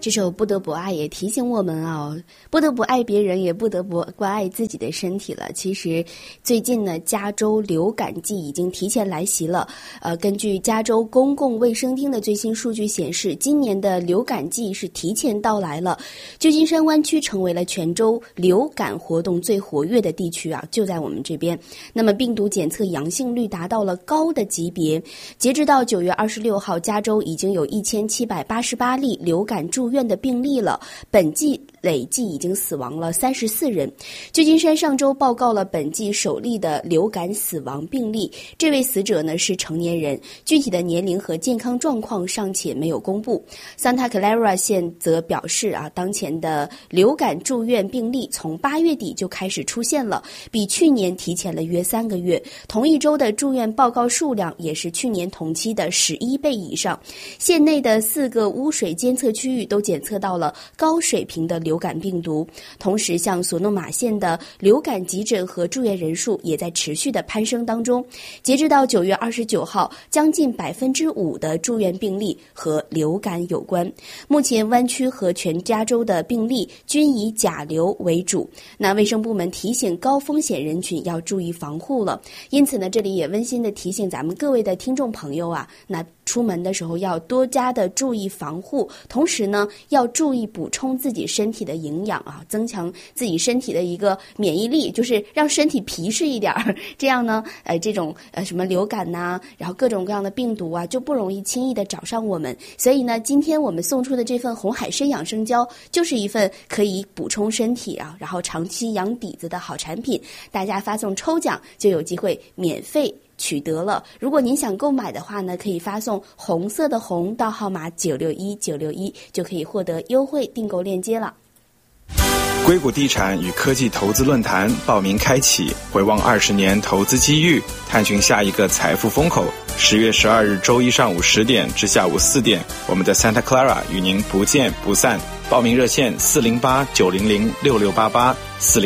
这首不得不爱也提醒我们啊，不得不爱别人，也不得不关爱自己的身体了。其实最近呢，加州流感季已经提前来袭了。根据加州公共卫生厅的最新数据显示，今年的流感季是提前到来了。旧金山湾区成为了全州流感活动最活跃的地区啊，就在我们这边。那么病毒检测阳性率达到了高的级别。截止到9月26号，加州已经有1788例流感住院的病例了，本季累计已经死亡了34人。旧金山上周报告了本季首例的流感死亡病例，这位死者呢是成年人，具体的年龄和健康状况尚且没有公布。Santa Clara 县则表示啊，当前的流感住院病例从8月底就开始出现了，比去年提前了约3个月。同一周的住院报告数量也是去年同期的11倍以上。县内的4个污水监测区域都检测到了高水平的流感病毒，同时像索诺马县的流感急诊和住院人数也在持续的攀升当中。截止到9月29号，将近5%的住院病例和流感有关。目前湾区和全加州的病例均以甲流为主，那卫生部门提醒高风险人群要注意防护了。因此呢，这里也温馨的提醒咱们各位的听众朋友啊，那出门的时候要多加的注意防护，同时呢要注意补充自己身体的营养啊，增强自己身体的一个免疫力，就是让身体皮实一点儿，这样呢这种什么流感呐，然后各种各样的病毒啊就不容易轻易的找上我们。所以呢，今天我们送出的这份红海参养生胶就是一份可以补充身体啊，然后长期养底子的好产品。大家发送抽奖就有机会免费取得了。如果您想购买的话呢，可以发送红色的红到号码961961，就可以获得优惠订购链接了。 硅谷地产与科技投资论坛报名开启，回望20年投资机遇，探寻下一个财富风口。10月12日周一上午10点至下午4点，我们的 Santa Clara 与您不见不散。报名热线408-900-6688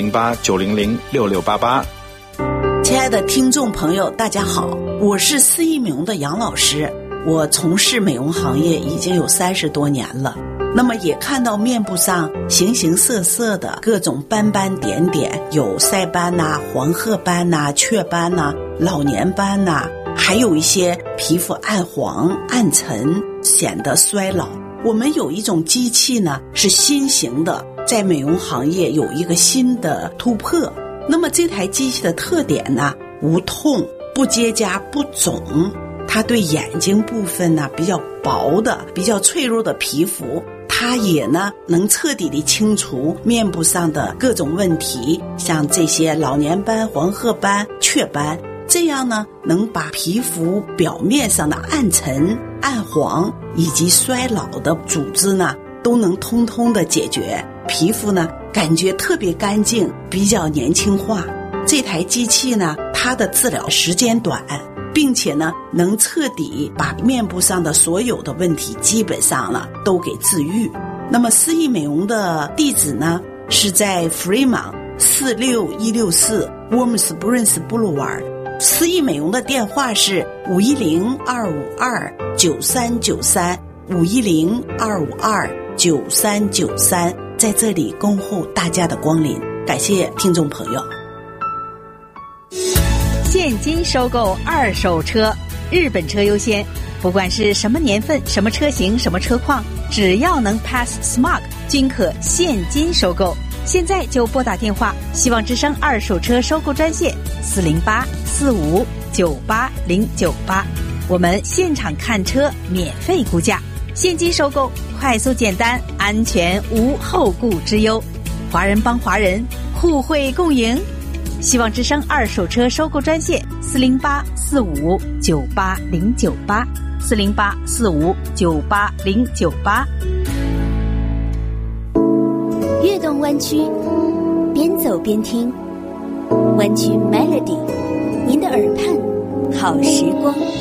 408-900-6688。 亲爱的听众朋友，大家好，我是4亿美容的杨老师。我从事美容行业已经有30多年了，那么也看到面部上形形色色的各种斑斑点点，有晒斑呐、黄褐斑呐、雀斑呐、老年斑呐，还有一些皮肤暗黄暗沉，显得衰老。我们有一种机器呢，是新型的，在美容行业有一个新的突破。那么这台机器的特点呢，无痛、不结痂、不肿，它对眼睛部分呢比较薄的、比较脆弱的皮肤，它也呢能彻底的清除面部上的各种问题，像这些老年斑、黄褐斑、雀斑，这样呢能把皮肤表面上的暗沉、暗黄以及衰老的组织呢都能通通的解决，皮肤呢感觉特别干净，比较年轻化。这台机器呢，它的治疗时间短，并且呢能彻底把面部上的所有的问题基本上了都给治愈。那么4亿美容的地址呢是在 Fremont 46164 Warm Springs Boulevard。4亿美容的电话是510-252-9393 510-252-9393，在这里恭候大家的光临，感谢听众朋友。 现金收购二手车，日本车优先，不管是什么年份、什么车型、什么车况，只要能 pass smog 均可现金收购。现在就拨打电话，希望之声二手车收购专线408-4598-098，我们现场看车免费估价，现金收购，快速简单，安全无后顾之忧。华人帮华人，互惠共赢。希望之声二手车收购专线408-4598-098 408-4598-098。 跃动湾区，边走边听，湾区 Melody， 您的耳畔好时光。